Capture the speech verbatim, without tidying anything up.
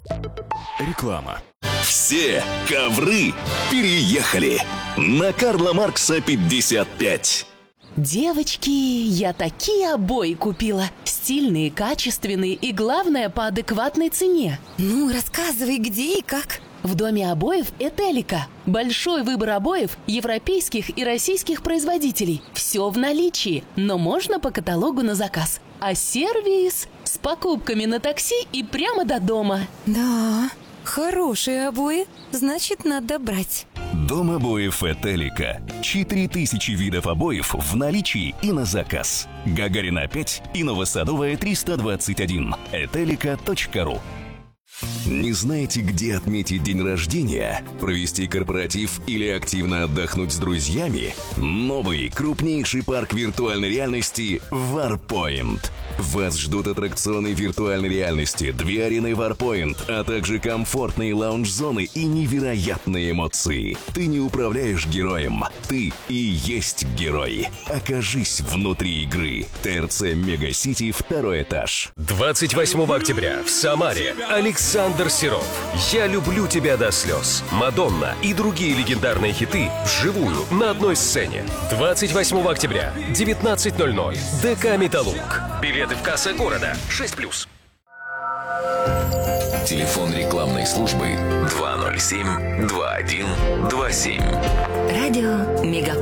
Реклама. Все ковры переехали на Карла Маркса пятьдесят пять. Девочки, я такие обои купила. Стильные, качественные и, главное, по адекватной цене. Ну, рассказывай, где и как. В доме обоев «Этелика». Большой выбор обоев европейских и российских производителей. Все в наличии, но можно по каталогу на заказ. А сервис с покупками на такси и прямо до дома. Да, хорошие обои, значит, надо брать. Дом обоев «Этелика». четыре тысячи видов обоев в наличии и на заказ. Гагарина пять и Новосадовая триста двадцать один. этелика точка ру. Не знаете, где отметить день рождения, провести корпоратив или активно отдохнуть с друзьями? Новый, крупнейший парк виртуальной реальности Warpoint. Вас ждут аттракционы виртуальной реальности, две арены Warpoint, а также комфортные лаунж-зоны и невероятные эмоции. Ты не управляешь героем, ты и есть герой. Окажись внутри игры. ТРЦ Мегасити, второй этаж. двадцать восьмого октября в Самаре Александр Серов. «Я люблю тебя до слез», «Мадонна» и другие легендарные хиты вживую на одной сцене. двадцать восьмого октября, девятнадцать ноль ноль. ДК «Металлург». Билеты в кассе города. шесть плюс. Телефон рекламной службы два ноль семь два один два семь. Радио Мегаполис.